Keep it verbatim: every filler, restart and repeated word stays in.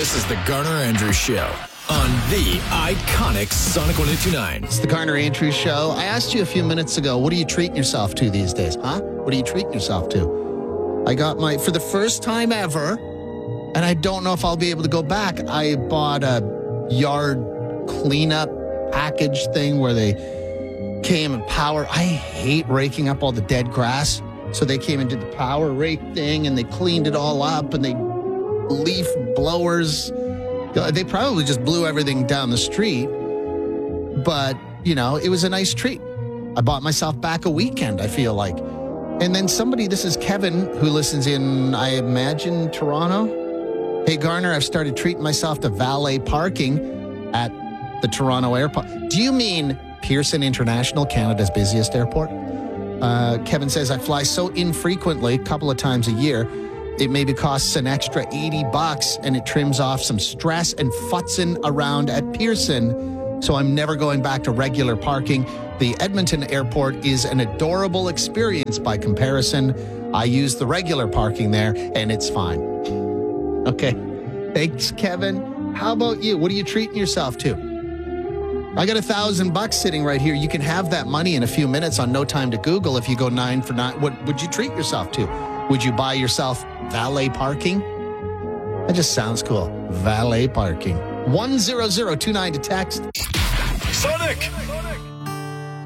This is the Garner Andrews Show on the iconic Sonic one oh two nine. It's the Garner Andrews Show. I asked you a few minutes ago, what are you treating yourself to these days, huh? What are you treating yourself to? I got my, for the first time ever, and I don't know if I'll be able to go back, I bought a yard cleanup package thing where they came and power. I hate raking up all the dead grass. So they came and did the power rake thing, and they cleaned it all up, and they leaf blowers. They probably just blew everything down the street. But, you know, it was a nice treat. I bought myself back a weekend, I feel like. And then somebody, this is Kevin, who listens in, I imagine, Toronto. Hey, Garner, I've started treating myself to valet parking at the Toronto airport. Do you mean Pearson International, Canada's busiest airport? Uh, Kevin says, I fly so infrequently, a couple of times a year, it maybe costs an extra eighty bucks, and it trims off some stress and futzing around at Pearson. So I'm never going back to regular parking. The Edmonton airport is an adorable experience by comparison. I use the regular parking there, and it's fine. Okay. Thanks, Kevin. How about you? What are you treating yourself to? I got a thousand bucks sitting right here. You can have that money in a few minutes on No Time to Google if you go nine for nine. What would you treat yourself to? Would you buy yourself valet parking? That just sounds cool. Valet parking. one zero zero two nine to text. Sonic